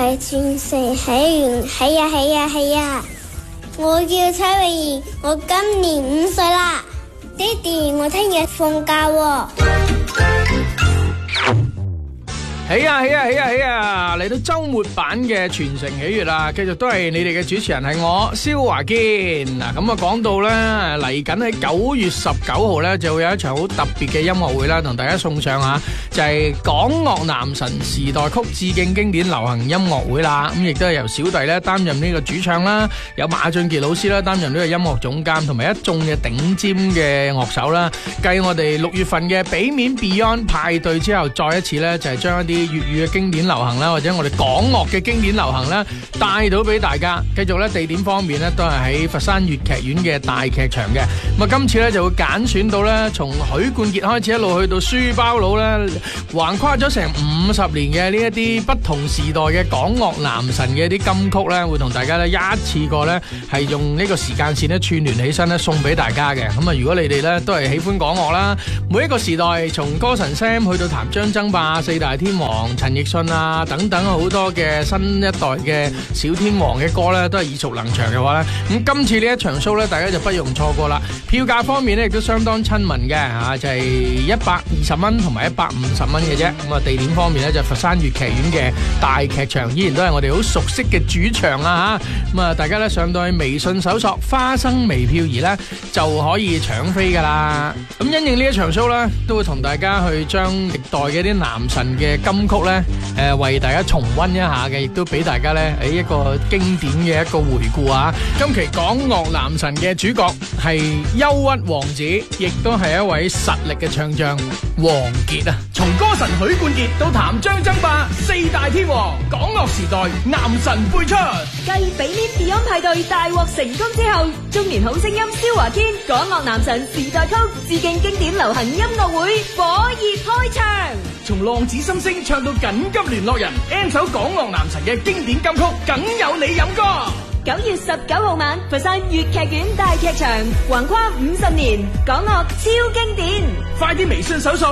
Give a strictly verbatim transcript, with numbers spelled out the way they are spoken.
係傳承起源，係呀係呀係呀！我叫崔慧儀，我今年五歲啦。爹哋，我聽日放假喎。 起啊起啊起啊起啊！嚟到周末版嘅傳承喜悅啦，繼續都係你哋嘅主持人係我蕭華堅嗱。咁啊講到咧嚟緊喺九月十九號咧就會有一場好特別嘅音樂會啦，同大家送上吓就係港樂男神時代曲致敬經典流行音樂會啦。咁亦都係由小弟咧擔任呢個主唱啦，有馬俊傑老師啦擔任呢個音樂總監，同埋一眾嘅頂尖嘅樂手啦。繼我哋六月份嘅俾面 Beyond 派對之後，再一次咧就係將一啲粵語嘅經典流行啦，或者我哋港樂嘅經典流行啦，帶到俾大家。繼續咧地點方面咧，都係喺佛山粵劇院嘅大劇場嘅。咁啊，今次咧就會揀選到咧，從許冠傑開始一路去到書包佬咧，橫跨咗成五十年嘅呢一啲不同時代嘅港樂男神嘅啲金曲咧，會同大家咧一次過咧係用呢個時間線咧串聯起身咧送俾大家嘅。咁啊，如果你哋咧都係喜歡港樂啦，每一個時代從歌神 Sam 去到譚張爭霸、四大天王、陳奕迅啊等等好多嘅新一代嘅小天王嘅歌咧，都係耳熟能詳嘅話咧，咁今次呢一場 show 咧，大家就不容錯過啦。票價方面咧，亦都相當親民嘅吓，就係一百二十蚊同埋一百五十蚊嘅啫。咁啊，地點方面咧就佛山粵劇院嘅大劇場，依然都係我哋好熟悉嘅主場啦吓。咁啊，大家咧上到去微信搜索花生微票兒咧，就可以搶飛噶啦。咁因應呢一場 show 咧，都會同大家去將歷代嘅啲男神嘅金曲咧，誒為大家重溫一下嘅，亦都俾大家咧喺一個經典嘅一個回顧啊！今期港樂男神嘅主角係憂鬱王子，亦都係一位實力嘅唱將王傑啊！ 從歌神許冠傑到譚張爭霸，四大天王，港樂時代男神輩出。 繼俾面 Beyond 派對大獲成功之後，中年好聲音蕭華堅港樂男神時代曲致敬經典流行音樂會火熱開場。 從浪子心聲唱到緊急聯絡人 ，N 首港樂男神嘅經典金曲，梗有你飲歌。 九月十九號晚，佛山粵劇院大劇場，橫跨五十年，港樂超經典。 快啲微信搜索